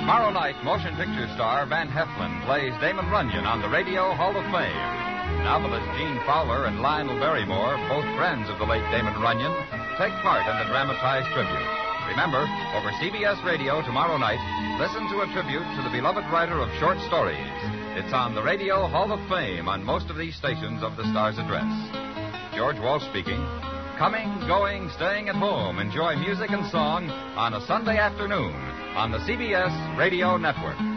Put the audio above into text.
Tomorrow night, motion picture star Van Heflin plays Damon Runyon on the Radio Hall of Fame. Novelist Gene Fowler and Lionel Barrymore, both friends of the late Damon Runyon, take part in the dramatized tribute. Remember, over CBS Radio tomorrow night, listen to a tribute to the beloved writer of short stories. It's on the Radio Hall of Fame on most of these stations of the Star's address. George Walsh speaking. Coming, going, staying at home. Enjoy music and song on a Sunday afternoon on the CBS Radio Network.